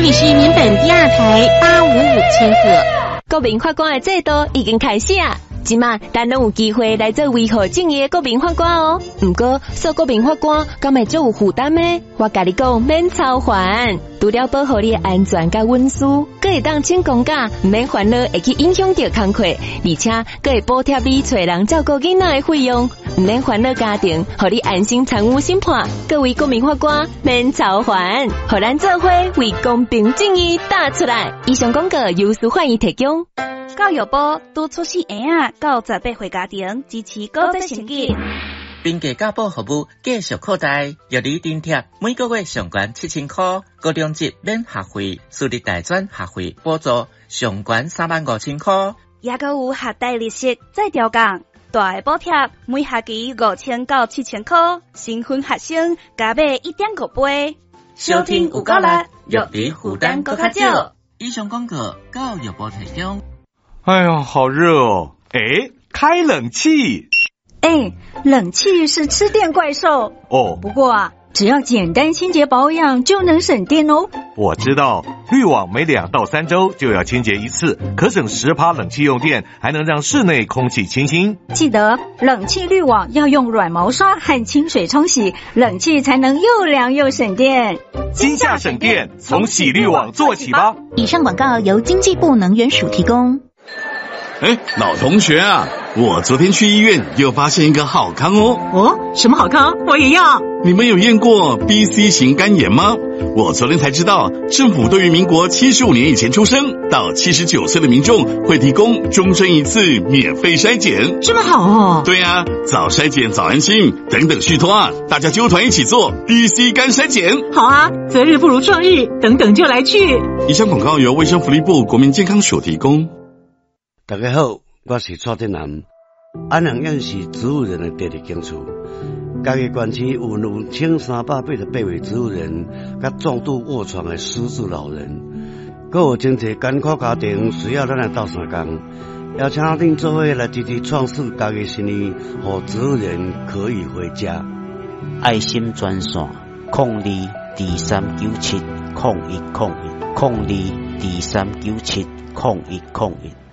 里是民本第二台855千赫。 国民法官的制度已经开始啊！即马咱拢有机会来做维护正义的国民法官哦。不过做国民法官敢会足有负担呢？我甲你讲，免操烦，除了保护你的安全甲隐私，佫会当请公假，唔免烦恼会去影响到工课，而且佫会补贴你找人照顾囡仔的费用，唔免烦恼家庭，互你安心参与审判。各位国民法官免操烦，互咱做伙为公平正义打出来。以上广告由司法院提供。 教育部拄出生儿到18岁家庭支持高级成绩。 并给教保服务继续扩大，由你津贴每个月上悬7000块，高中级免学费，私立大专学费补助上悬35000块， 也阁有学贷利息再调降，大的补贴每学期5000到7000块，新婚学生加买1.5倍。 收听有够力，育儿负担搁较少。以上广告教育部提供。 哎呀，好热哦！哎，开冷气。 冷气是吃电怪兽哦。 不过啊，只要简单清洁保养就能省电哦。 我知道，滤网每2到3周就要清洁一次，可省10%冷气用电，还能让室内空气清新。 记得冷气滤网要用软毛刷和清水冲洗，冷气才能又凉又省电。 今夏省电，从洗滤网做起吧。 以上广告由经济部能源署提供。 老同学啊，我昨天去医院又发现一个好康哦。 哦，什么好康？我也要。 你们有验过 BC 型肝炎吗？我昨天才知道，政府对于民国75年以前出生到79岁的民众会提供终身一次免费筛检。 这么好哦。 对啊，早筛检早安心，等等续托啊，大家揪团一起做 BC 肝筛检。 好啊，择日不如撞日，等等就来去。 以上广告由卫生福利部国民健康署提供。 大家好，我是蔡振南。安阳县是植物人的第二间厝，家己县区有1388位植物人，甲重度卧床的失智老人，还有真侪艰苦家庭需要咱来斗相共，邀请恁做伙来支持创始家己生意，让植物人可以回家。 爱心专线02239701010223970101。